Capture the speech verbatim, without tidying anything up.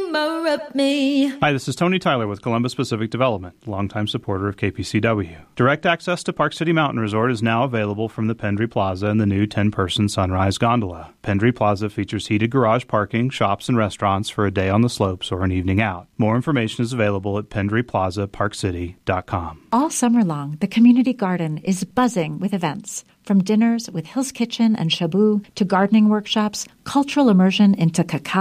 humor of me. Hi, this is Tony Tyler with Columbus Pacific Development, longtime supporter of K P C W. Direct access to Park City Mountain Resort is now available from the Pendry Plaza and the new ten-person Sunrise Gondola. Pendry Plaza features heated garage parking, shops, and restaurants for a day on the slopes or an evening out. More information is available at pendry plaza park city dot com. All summer long, the community garden is buzzing with events. From dinners with Hill's Kitchen and Shabu to gardening workshops, cultural immersion into cacao